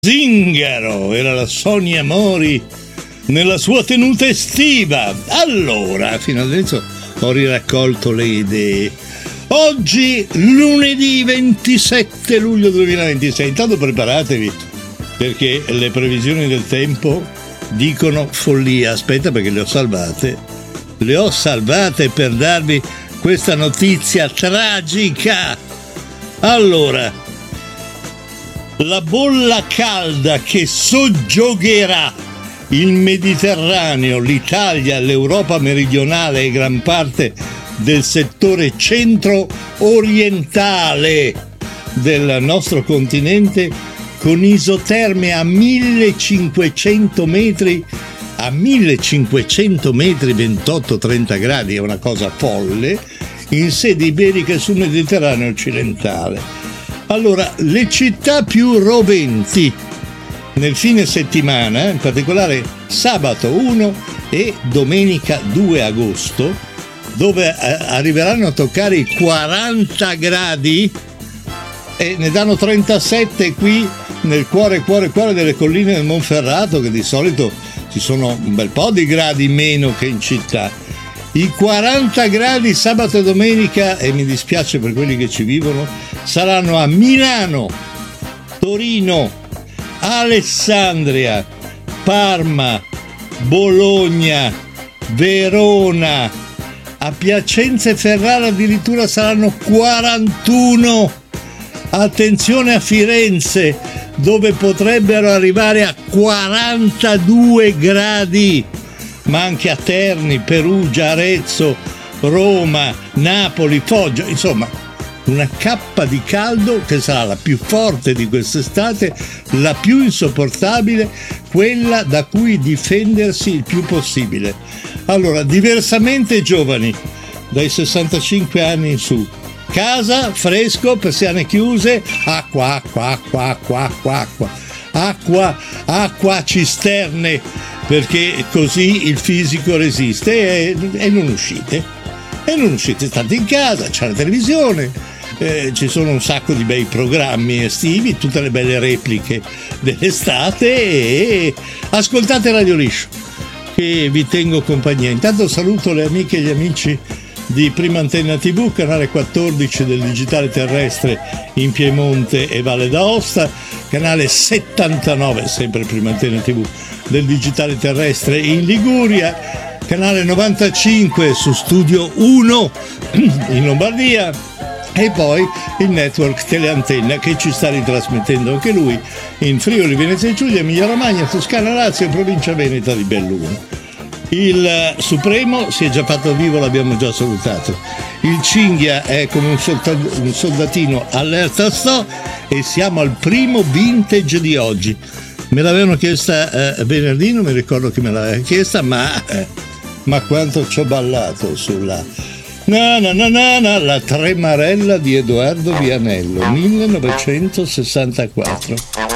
Zingaro era la Sonia Mori nella sua tenuta estiva. Allora, fino adesso ho riraccolto le idee. Oggi, lunedì 27 luglio 2026. Intanto preparatevi, perché le previsioni del tempo dicono follia. Aspetta, perché le ho salvate. Le ho salvate per darvi questa notizia tragica. Allora, la bolla calda che soggiogherà il Mediterraneo, l'Italia, l'Europa meridionale e gran parte del settore centro-orientale del nostro continente, con isoterme a 1500 metri, 28-30 gradi, è una cosa folle, in sede iberica e sul Mediterraneo occidentale. Allora, le città più roventi nel fine settimana, in particolare sabato 1 e domenica 2 agosto, dove arriveranno a toccare i 40 gradi e ne danno 37 qui nel cuore delle colline del Monferrato, che di solito ci sono un bel po' di gradi meno che in città. I 40 gradi sabato e domenica, e mi dispiace per quelli che ci vivono, saranno a Milano, Torino, Alessandria, Parma, Bologna, Verona, a Piacenza e Ferrara addirittura saranno 41. Attenzione a Firenze, dove potrebbero arrivare a 42 gradi. Ma anche a Terni, Perugia, Arezzo, Roma, Napoli, Foggia, insomma una cappa di caldo che sarà la più forte di quest'estate, la più insopportabile, quella da cui difendersi il più possibile. Allora, diversamente giovani, dai 65 anni in su, casa, fresco, persiane chiuse, acqua, cisterne, perché così il fisico resiste e non uscite. State in casa, c'è la televisione, ci sono un sacco di bei programmi estivi, tutte le belle repliche dell'estate, e ascoltate Radio Liscio, che vi tengo compagnia. Intanto saluto le amiche e gli amici di Prima Antenna TV, canale 14 del digitale terrestre in Piemonte e Valle d'Aosta, canale 79, sempre Prima Antenna TV, del digitale terrestre in Liguria, canale 95 su Studio 1 in Lombardia, e poi il network Teleantenna, che ci sta ritrasmettendo anche lui in Friuli, Venezia Giulia, Emilia Romagna, Toscana, Lazio e provincia veneta di Belluno. Il Supremo si è già fatto vivo, l'abbiamo già salutato. Il Cinghia è come un soldatino allerta sto, e siamo al primo vintage di oggi. Me l'avevano chiesta venerdì, non mi ricordo chi me l'aveva chiesta, ma quanto ci ho ballato sulla la Tremarella di Edoardo Vianello, 1964.